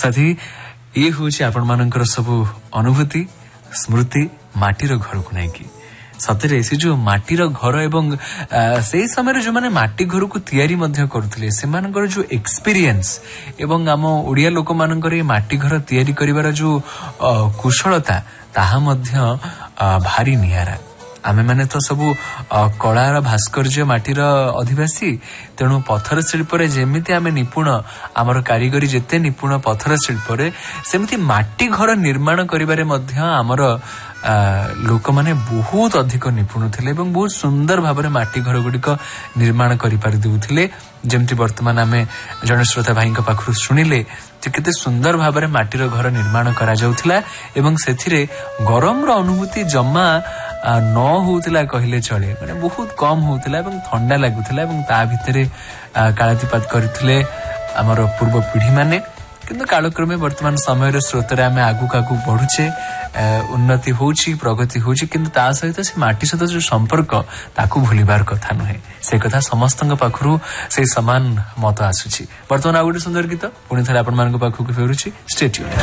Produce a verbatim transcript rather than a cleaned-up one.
साथी ये हूँ आपण मानकर सब अनुभूति स्मृति माटीर घर को नहीं सतरे से जो माटीर घर एवं से समय जो माने माटी घर को तैयारी मध्य करुले से मानकर जो एक्सपीरियंस एवं आम ओडिया लोक मानकर माटी घर तैयारी करिवार जो कुशलता ताहा मध्य भारी नियारा आमे माने तो सबू कलार भास्कर्य माटीर अधिवासी तेणु पत्थर शिल्प जेमिति आमे निपुण आमर कारीगरी जेते निपुण पत्थर शिल्प सेमती माटी घर निर्माण करिबारे मध्य आमर लोक माने बहुत अधिक निपुण थिले एवं बहुत सुंदर भाबरे माटी घर गुडिक निर्माण करि पारि देउथिले जेमति वर्तमान आमे जन श्रोता भाई पाखरु सुनिले केते सुंदर भाबरे माटीर घर निर्माण करा जाउथिला एवं सेथिरे गरम रो अनुभूति जम्मा न होउतिला कहिले चले माने बहुत कम होउतिला एवं ठंडा लागुतिला एवं ता भितरे कालातिपात करथिले हमर पूर्व पीढ़ी माने किंतु कालक्रमे वर्तमान समय स्रोतरे आमे आगु कागु बढ़ुचे उन्नति होउची प्रगति होउची किंतु ता सहित से माटी सहित जो संपर्क ताकू भूलिबार कथा नुहे से कथा समस्तंग पाखरु से समान मत आसुची वर्तमान आ गोटे सुंदर गीत पुणी थरे आपण मानक पाखु फेरुची स्टे ट्यून्ड।